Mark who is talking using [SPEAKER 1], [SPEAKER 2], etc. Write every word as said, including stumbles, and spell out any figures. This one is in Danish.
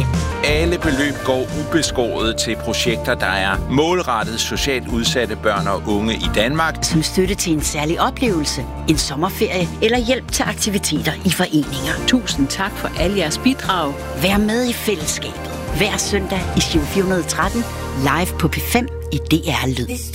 [SPEAKER 1] igen.
[SPEAKER 2] Alle beløb går ubeskåret til projekter, der er målrettet socialt udsatte børn og unge i Danmark.
[SPEAKER 1] Som støtte til en særlig oplevelse, en sommerferie eller hjælp til aktiviteter i foreninger.
[SPEAKER 3] Tusind tak for alle jeres bidrag.
[SPEAKER 1] Vær med i fællesskabet. Hver søndag i Giro fire hundrede og tretten, live på P fem i D R Lyd.